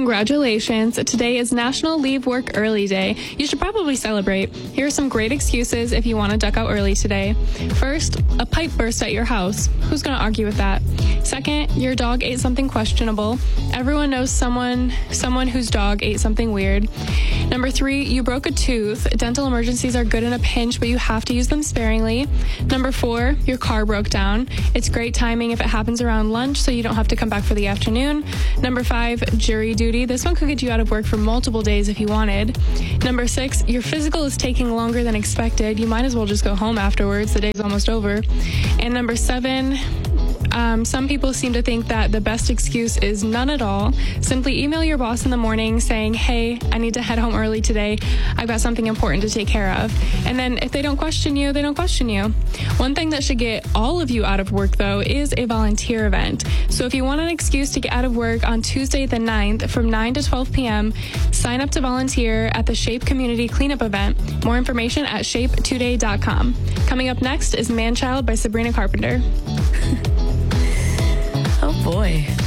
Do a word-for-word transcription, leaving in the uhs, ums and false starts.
Congratulations. Today is National Leave Work Early Day. You should probably celebrate. Here are some great excuses if you want to duck out early today. First, a pipe burst at your house. Who's going to argue with that? Second, your dog ate something questionable. Everyone knows someone someone whose dog ate something weird. Number three, you broke a tooth. Dental emergencies are good in a pinch, but you have to use them sparingly. Number four, your car broke down. It's great timing if it happens around lunch, so you don't have to come back for the afternoon. Number five, jury duty. This one could get you out of work for multiple days if you wanted. Number six, your physical is taking longer than expected. You might as well just go home afterwards. The day's almost over. And number seven, Um, some people seem to think that the best excuse is none at all. Simply email your boss in the morning saying, hey, I need to head home early today. I've got something important to take care of. And then if they don't question you, they don't question you. One thing that should get all of you out of work, though, is a volunteer event. So if you want an excuse to get out of work on Tuesday the ninth from nine to twelve p.m., sign up to volunteer at the SHAPE Community Cleanup event. More information at shape today dot com. Coming up next is Manchild by Sabrina Carpenter. Oh boy.